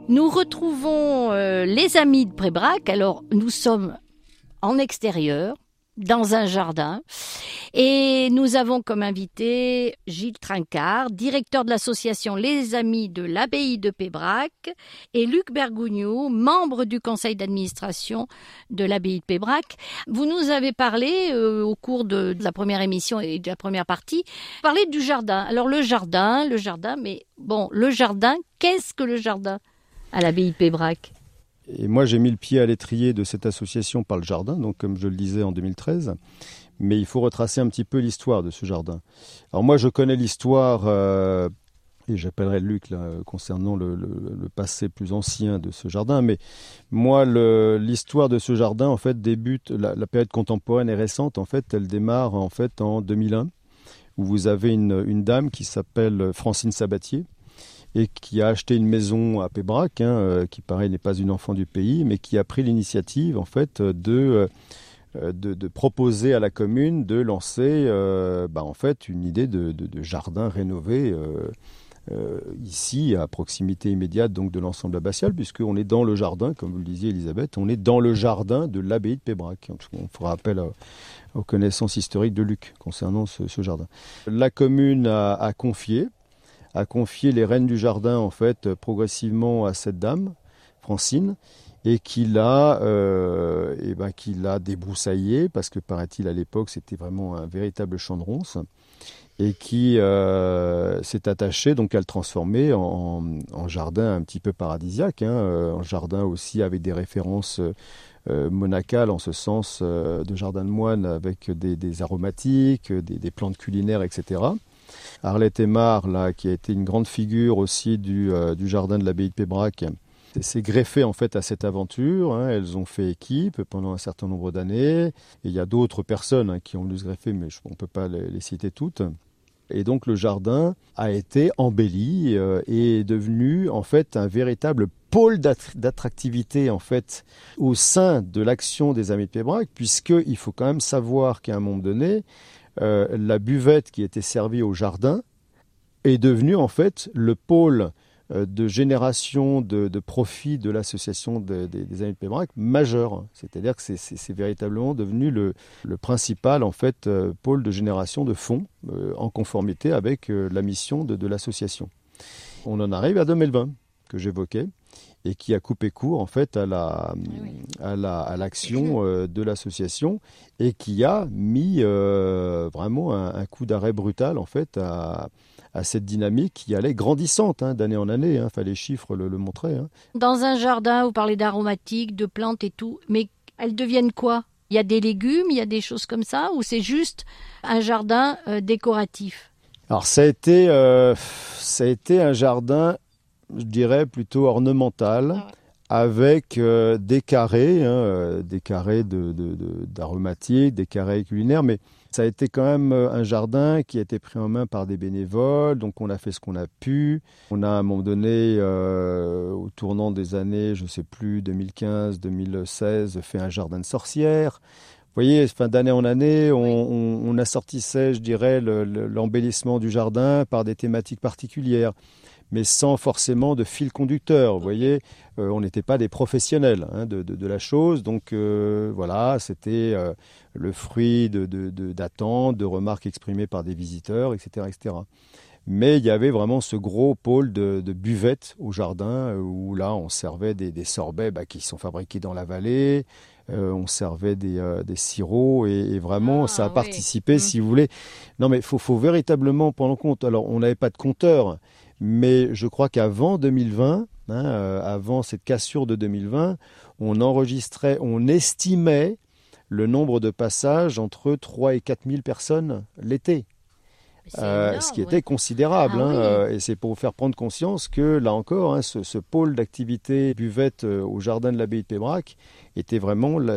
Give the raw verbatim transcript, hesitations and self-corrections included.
Nous retrouvons euh, les amis de Prébrac. Alors, nous sommes en extérieur, dans un jardin. Et nous avons comme invité Gilles Trincard, directeur de l'association Les Amis de l'Abbaye de Pébrac, et Luc Bergougnoux, membre du conseil d'administration de l'Abbaye de Pébrac. Vous nous avez parlé euh, au cours de, de la première émission et de la première partie, parlé du jardin. Alors le jardin, le jardin, mais bon, le jardin, qu'est-ce que le jardin à l'Abbaye de Pébrac ? Et moi, j'ai mis le pied à l'étrier de cette association par le jardin, donc comme je le disais en deux mille treize. Mais il faut retracer un petit peu l'histoire de ce jardin. Alors moi, je connais l'histoire, euh, et j'appellerai Luc là, concernant le, le, le passé plus ancien de ce jardin. Mais moi, le, l'histoire de ce jardin, en fait, débute, la, la période contemporaine et récente, en fait, elle démarre en fait en deux mille un, où vous avez une, une dame qui s'appelle Francine Sabatier, et qui a acheté une maison à Pébrac, hein, euh, qui pareil n'est pas une enfant du pays, mais qui a pris l'initiative en fait de, euh, de, de proposer à la commune de lancer euh, bah, en fait une idée de, de, de jardin rénové euh, euh, ici à proximité immédiate donc de l'ensemble abbatial, puisqu'on est dans le jardin, comme vous le disiez Elisabeth, on est dans le jardin de l'abbaye de Pébrac. On fera appel à, aux connaissances historiques de Luc concernant ce, ce jardin. La commune a, a confié a confié les rênes du jardin en fait progressivement à cette dame, Francine, et qui l'a, euh, et ben, qui l'a débroussaillé, parce que paraît-il à l'époque c'était vraiment un véritable champ de ronces, et qui euh, s'est attaché donc à le transformer en, en jardin un petit peu paradisiaque, hein, en jardin aussi avec des références euh, monacales en ce sens euh, de jardin de moine avec des, des aromatiques, des, des plantes culinaires, et cetera. Arlette Aymar, là, qui a été une grande figure aussi du, euh, du jardin de l'abbaye de Pébrac, s'est greffée en fait à cette aventure. Hein. Elles ont fait équipe pendant un certain nombre d'années. Et il y a d'autres personnes hein, qui ont dû se greffer, mais je, on ne peut pas les, les citer toutes. Et donc le jardin a été embelli euh, et est devenu en fait un véritable pôle d'attractivité en fait au sein de l'action des Amis de Pébrac, puisqu'il faut quand même savoir qu'à un moment donné, Euh, la buvette qui était servie au jardin est devenue en fait le pôle euh, de génération de, de profit de l'association de, de, des Amis de Pébrac majeur. C'est-à-dire que c'est, c'est, c'est véritablement devenu le, le principal en fait euh, pôle de génération de fonds euh, en conformité avec euh, la mission de, de l'association. On en arrive à deux mille vingt que j'évoquais, et qui a coupé court en fait à la à la à l'action euh, de l'association, et qui a mis euh, vraiment un, un coup d'arrêt brutal en fait à à cette dynamique qui allait grandissante hein, d'année en année. Hein, enfin, les chiffres le, le montraient. Hein. Dans un jardin, vous parlez d'aromatiques, de plantes et tout, mais elles deviennent quoi ? Il y a des légumes, il y a des choses comme ça, ou c'est juste un jardin euh, décoratif ? Alors ça a été euh, ça a été un jardin, je dirais, plutôt ornemental, ah ouais. avec euh, des carrés, hein, euh, des carrés de, de, de, d'aromatiques, des carrés culinaires, mais ça a été quand même un jardin qui a été pris en main par des bénévoles, donc on a fait ce qu'on a pu. On a à un moment donné, euh, au tournant des années, je ne sais plus, deux mille quinze, deux mille seize, fait un jardin de sorcières. Vous voyez, enfin, d'année en année, on, on, on assortissait, je dirais, le, le, l'embellissement du jardin par des thématiques particulières, mais sans forcément de fil conducteur. Vous voyez, euh, on n'était pas des professionnels hein, de, de, de la chose, donc euh, voilà, c'était euh, le fruit de, de, de, d'attentes, de remarques exprimées par des visiteurs, et cetera, et cetera. Mais il y avait vraiment ce gros pôle de, de buvette au jardin, où là, on servait des, des sorbets bah, qui sont fabriqués dans la vallée. Euh, on servait des, euh, des sirops et, et vraiment ah, ça a participé oui. si mmh. vous voulez. Non mais il faut, faut véritablement prendre en compte. Alors on n'avait pas de compteur, mais je crois qu'avant deux mille vingt, hein, euh, avant cette cassure de deux mille vingt, on enregistrait, on estimait le nombre de passages entre trois et quatre mille personnes l'été. Euh, énorme, ce qui était ouais. considérable. Ah, hein, oui. euh, et c'est pour vous faire prendre conscience que, là encore, hein, ce, ce pôle d'activité buvette euh, au jardin de l'abbaye de Pébrac était vraiment la,